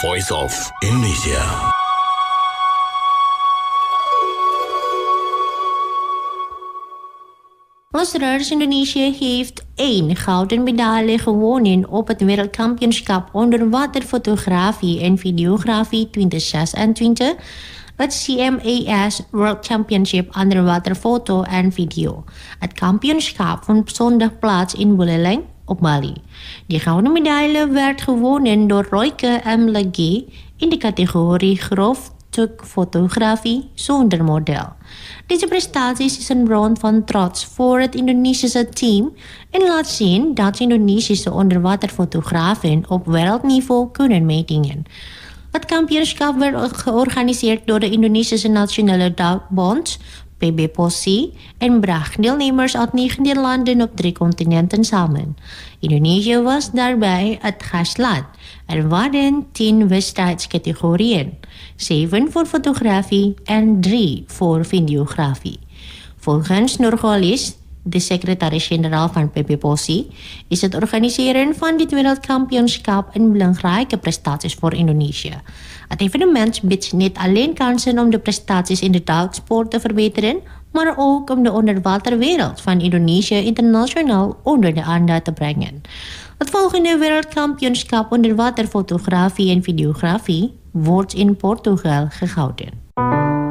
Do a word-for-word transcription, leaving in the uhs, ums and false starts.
Voice of Indonesia. Luisteraars, Indonesië heeft één gouden medaille gewonnen op het wereldkampioenschap onderwaterfotografie en videografie twintig zesentwintig, het C M A S World Championship onderwaterfoto en video. Het kampioenschap vond zondag plaats in Buleleng op Bali. Die gouden medaille werd gewonnen door Royke M. Lege in de categorie grofstukfotografie zonder model. Deze prestatie is een bron van trots voor het Indonesische team en laat zien dat Indonesische onderwaterfotografen op wereldniveau kunnen meedingen. Het kampioenschap werd georganiseerd door de Indonesische Nationale Duikbond, P B P O S I, en bracht deelnemers uit negentien landen op drie continenten samen. Indonesië was daarbij het gastland. Er waren tien wedstrijdscategorieën, zeven voor fotografie en drie voor videografie. Volgens Nurholis, de secretaris-generaal van P B P O S I, is het organiseren van dit wereldkampioenschap een belangrijke prestatie voor Indonesië. Het evenement biedt niet alleen kansen om de prestaties in de duiksport te verbeteren, maar ook om de onderwaterwereld van Indonesië internationaal onder de aandacht te brengen. Het volgende wereldkampioenschap onderwaterfotografie en videografie wordt in Portugal gehouden.